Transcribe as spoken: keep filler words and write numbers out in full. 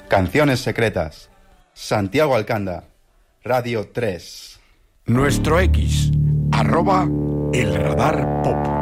Canciones secretas. Santiago Alcanda, Radio tres. Nuestro X, arroba el radar pop.